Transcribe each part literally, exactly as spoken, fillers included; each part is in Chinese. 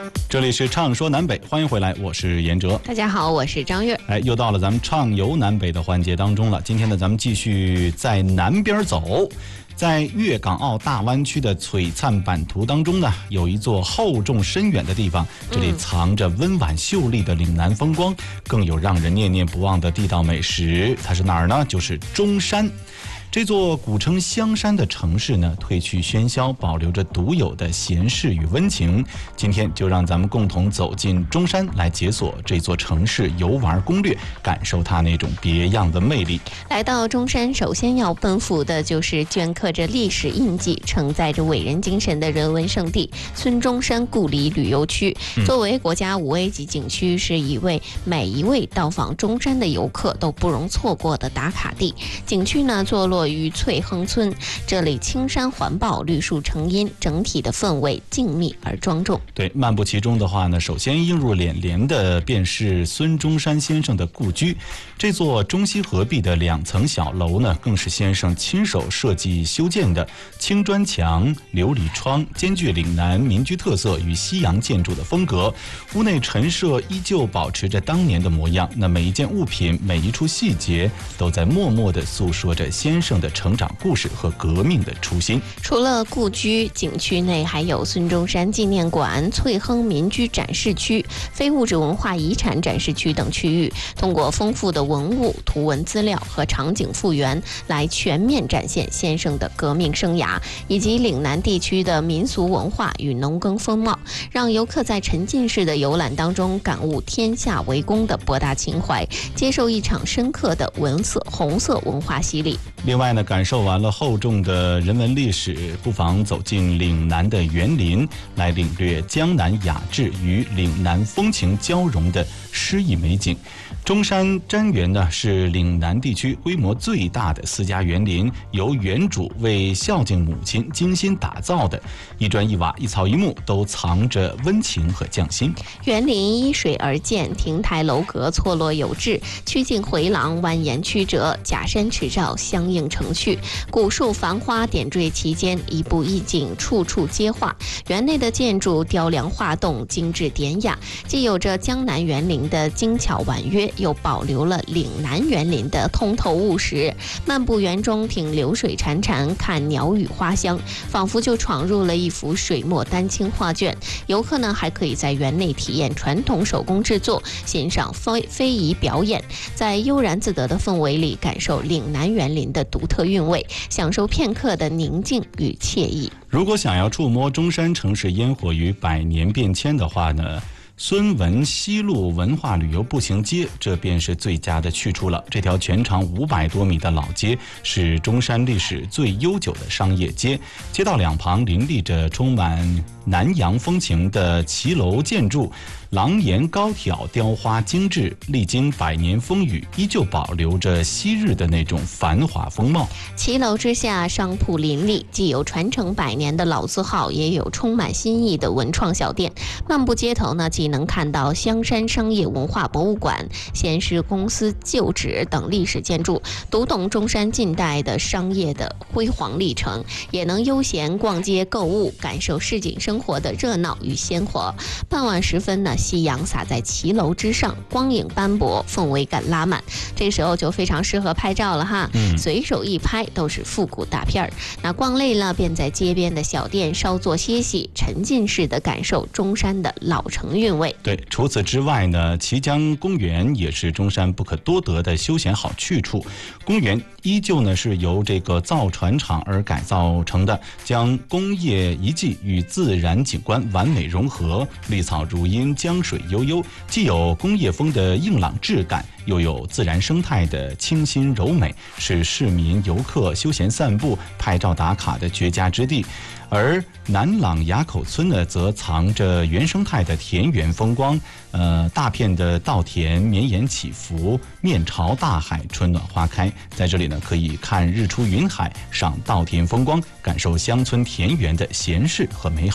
这里是畅说南北，欢迎回来，我是严哲。 大家好，我是张悦。 哎，又到了咱们畅游南北的环节当中了。今天呢，咱们继续在南边走。在粤港澳大湾区的璀璨版图当中呢，有一座厚重深远的地方，这里藏着温婉秀丽的岭南风光，更有让人念念不忘的地道美食。它是哪儿呢？就是中山。这座古称香山的城市呢，褪去喧嚣，保留着独有的闲适与温情。今天就让咱们共同走进中山，来解锁这座城市游玩攻略，感受它那种别样的魅力。 来到中山，首先要奔赴的就是镌刻着历史印记、承载着伟人精神的人文胜地孙中山故里旅游区。作为国家五 A 级景区，是一位每一位到访中山的游客都不容错过的打卡地。景区呢，坐落于翠亨村，这里青山环抱，绿树成荫，整体的氛围静谧而庄重。 对，漫步其中的话呢，首先映入眼帘的便是孙中山先生的故居。这座中西合璧的两层小楼呢，更是先生亲手设计修建的，青砖墙、琉璃窗，兼具岭南民居特色与西洋建筑的风格。屋内陈设依旧保持着当年的模样，那每一件物品、每一处细节，都在默默地诉说着先生的成长故事和革命的初心。 除了故居，景区内还有孙中山纪念馆、翠亨民居展示区、非物质文化遗产展示区等区域，通过丰富的文物、图文资料和场景复原，来全面展现先生的革命生涯以及岭南地区的民俗文化与农耕风貌，让游客在沉浸式的游览当中感悟天下为公的博大情怀，接受一场深刻的文色红色文化洗礼。 另外呢，感受完了厚重的人文历史，不妨走进岭南的园林，来领略江南雅致与岭南风情交融的诗意美景。中山瞻园呢，是岭南地区规模最大的私家园林，由园主为孝敬母亲精心打造的，一砖一瓦、一草一木都藏着温情和匠心。 园林依水而建，亭台楼阁错落有致，曲径回廊蜿蜒曲折，假山池沼相映成趣，古树繁花点缀其间，一步一景，处处皆画。园内的建筑雕梁画栋，精致典雅，既有着江南园林的精巧婉约，又保留了岭南园林的通透务实。漫步园中，听流水潺潺，看鸟语花香，仿佛就闯入了一幅水墨丹青画卷。游客呢，还可以在园内体验传统手工制作，欣赏非非遗表演，在悠然自得的氛围里感受岭南园林的独特韵味，享受片刻的宁静与惬意。 如果想要触摸中山城市烟火与百年变迁的话呢，孙文西路文化旅游步行街，这便是最佳的去处了。这条全长五百多米的老街，是中山历史最悠久的商业街。街道两旁林立着充满南洋风情的骑楼建筑，廊檐高挑，雕花精致，历经百年风雨，依旧保留着昔日的那种繁华风貌。 骑楼之下，商铺林立，既有传承百年的老字号，也有充满新意的文创小店。漫步街头呢，既能看到香山商业文化博物馆、先施公司旧址等历史建筑，读懂中山近代的商业的辉煌历程，也能悠闲逛街购物，感受市井生活的热闹与鲜活。傍晚时分呢，夕阳洒在骑楼之上，光影斑驳，氛围感拉满，这时候就非常适合拍照了哈、嗯、随手一拍都是复古大片儿。那逛累了，便在街边的小店稍作歇息，沉浸式的感受中山的老城韵味。 对，除此之外呢，綦江公园也是中山不可多得的休闲好去处。公园依旧呢是由这个造船厂而改造成的，将工业遗迹与自然景观完美融合，绿草如茵，江水悠悠，既有工业风的硬朗质感，又有自然生态的清新柔美，是市民游客休闲散步、拍照打卡的绝佳之地。而南朗垭口村呢，则藏着原生态的田园风光，呃，大片的稻田绵延起伏，面朝大海，春暖花开。在这里呢，可以看日出云海，赏稻田风光，感受乡村田园的闲适和美好。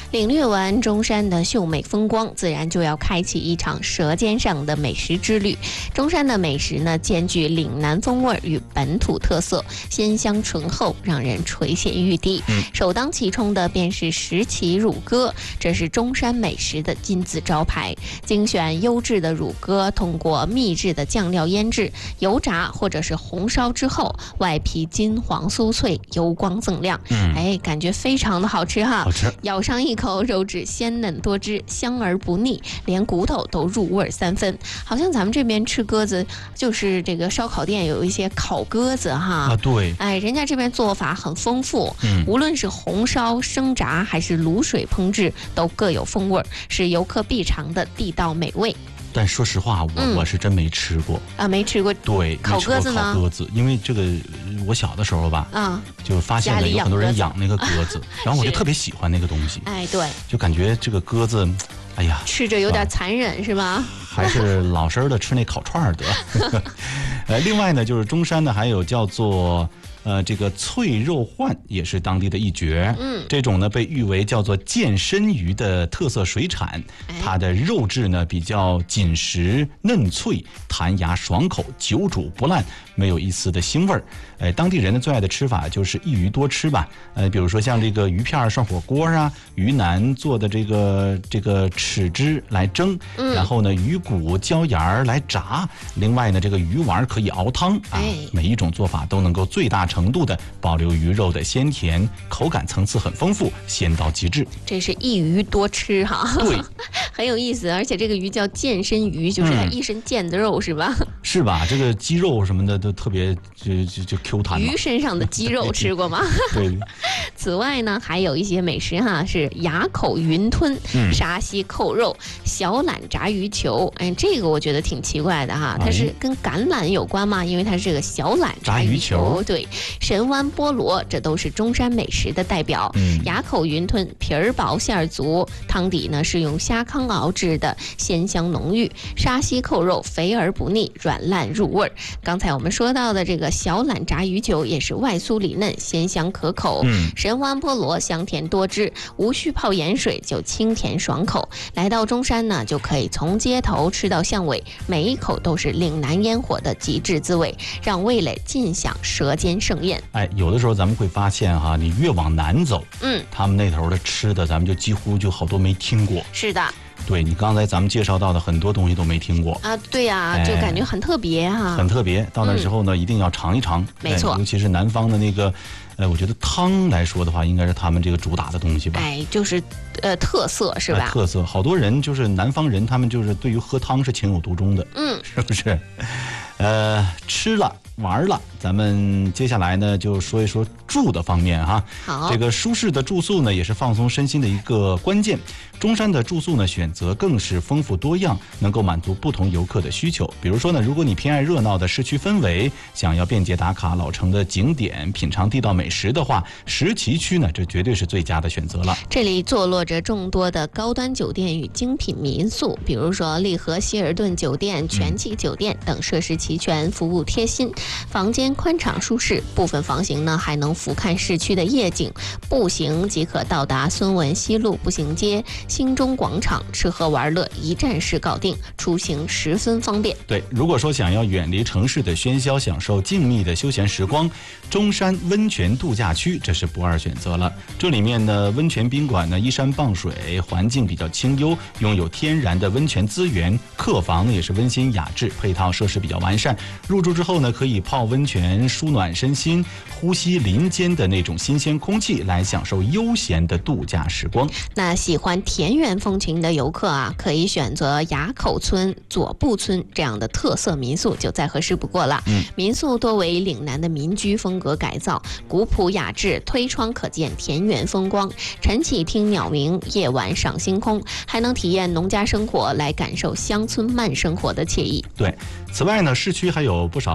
领略完中山的秀美风光，自然就要开启一场舌尖上的美食之旅。中山的美食呢，兼具岭南风味与本土特色，鲜香醇厚，让人垂涎欲滴。 嗯、 首当其冲的便是石岐乳鸽，这是中山美食的金字招牌。精选优质的乳鸽，通过秘制的酱料腌制、油炸或者是红烧之后，外皮金黄酥脆，油光锃亮。 嗯， 哎，感觉非常的好吃哈！ 好吃， 咬上一口，肉质鲜嫩多汁，香而不腻，连骨头都入味三分。好像咱们这边吃鸽子，就是这个烧烤店有一些烤鸽子哈。 啊，对， 哎，人家这边做法很丰富， 嗯， 无论是红烧、生炸还是卤水烹制，都各有风味，是游客必尝的地道美味。 但说实话，我、嗯、我是真没吃过啊，没吃过。 对， 烤鸽子呢？ 烤鸽子，因为这个我小的时候吧， 啊， 就发现了有很多人养那个鸽子，然后我就特别喜欢那个东西。 哎，对， 就感觉这个鸽子，哎呀， 吃着有点残忍，啊、是吧？ 还是老实的吃那烤串儿得。呃，另外呢，就是中山呢还有叫做。呃，这个脆肉鲩也是当地的一绝。 嗯， 这种呢被誉为叫做健身鱼的特色水产，它的肉质呢比较紧实嫩脆，弹牙爽口，久煮不烂，没有一丝的腥味儿。呃，当地人的最爱的吃法就是一鱼多吃吧。呃，比如说像这个鱼片涮火锅啊，鱼腩做的这个这个豉汁来蒸， 嗯、 然后呢鱼骨椒盐儿来炸。另外呢，这个鱼丸可以熬汤啊。 哎、 每一种做法都能够最大程度的保留鱼肉的鲜甜，口感层次很丰富，鲜到极致。 这是一鱼多吃哈， 对， 很有意思。而且这个鱼叫健身鱼，就是它一身腱子肉、嗯、是吧？ 是吧？这个肌肉什么的都特别就就就 Q 弹。 鱼身上的肌肉吃过吗？ 对。 此外呢，还有一些美食哈，是崖口云吞、嗯、沙溪扣肉、小榄炸鱼球。哎，这个我觉得挺奇怪的哈，它是跟橄榄有关吗？因为它是这个小榄炸鱼球。鱼球对。神湾菠萝，这都是中山美食的代表。 嗯， 崖口云吞皮儿薄馅儿足，汤底呢是用虾糠熬制的，鲜香浓郁。沙溪扣肉肥而不腻，软烂入味。刚才我们说到的这个小榄炸鱼球也是外酥里嫩，鲜香可口。 嗯， 神湾菠萝香甜多汁，无需泡盐水就清甜爽口。来到中山呢，就可以从街头吃到巷尾，每一口都是岭南烟火的极致滋味，让味蕾尽享舌尖盛宴。 哎，有的时候咱们会发现哈，你越往南走， 嗯， 他们那头的吃的，咱们就几乎就好多没听过。 是的， 对你刚才咱们介绍到的很多东西都没听过啊，对呀、啊哎，就感觉很特别哈、啊， 很特别。到那时候呢、嗯，一定要尝一尝。 没错、 哎，尤其是南方的那个，呃，我觉得汤来说的话，应该是他们这个主打的东西吧。 哎，就是呃特色是吧？ 哎、特色，好多人就是南方人，他们就是对于喝汤是情有独钟的， 嗯， 是不是？呃，吃了。玩了，咱们接下来呢就说一说住的方面哈。 好， 这个舒适的住宿呢也是放松身心的一个关键。中山的住宿呢选择更是丰富多样，能够满足不同游客的需求。比如说呢，如果你偏爱热闹的市区氛围，想要便捷打卡老城的景点，品尝地道美食的话，石岐区呢这绝对是最佳的选择了。 这里坐落着众多的高端酒店与精品民宿，比如说利和希尔顿酒店、全季酒店等，设施齐全，服务贴心。房间宽敞舒适，部分房型呢还能俯瞰市区的夜景，步行即可到达孙文西路步行街、新中广场，吃喝玩乐一站式搞定，出行十分方便。 对，如果说想要远离城市的喧嚣，享受静谧的休闲时光，中山温泉度假区这是不二选择了。这里面呢，温泉宾馆呢依山傍水，环境比较清幽，拥有天然的温泉资源，客房也是温馨雅致，配套设施比较完善。入住之后呢，可以泡温泉舒暖身心，呼吸林间的那种新鲜空气，来享受悠闲的度假时光。 那喜欢田园风情的游客啊，可以选择崖口村、左部村这样的特色民宿，就再合适不过了。 嗯， 民宿多为岭南的民居风格改造，古朴雅致，推窗可见田园风光，晨起听鸟鸣，夜晚赏星空，还能体验农家生活，来感受乡村慢生活的惬意。 对，此外呢，市区还有不少高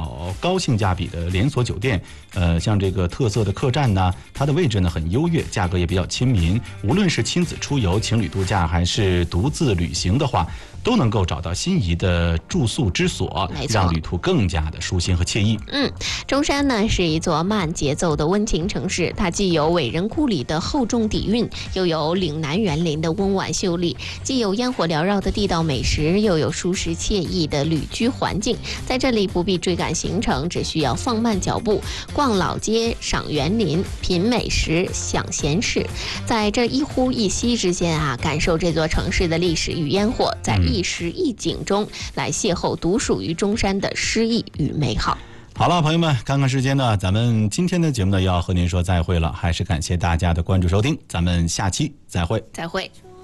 高性价比的连锁酒店。呃，像这个特色的客栈呢，它的位置呢很优越，价格也比较亲民。无论是亲子出游、情侣度假，还是独自旅行的话，都能够找到心仪的住宿之所，让旅途更加的舒心和惬意。 嗯，中山呢是一座慢节奏的温情城市，它既有伟人故里的厚重底蕴，又有岭南园林的温婉秀丽，既有烟火缭绕的地道美食，又有舒适惬意的旅居环境。在这里不必追赶行程，只需要放慢脚步，逛老街、赏园林、品美食、享闲适，在这一呼一吸之间啊，感受这座城市的历史与烟火，在一时一景中来邂逅独属于中山的诗意与美好。 好了，朋友们，看看时间呢，咱们今天的节目呢要和您说再会了，还是感谢大家的关注收听，咱们下期再会。 再会。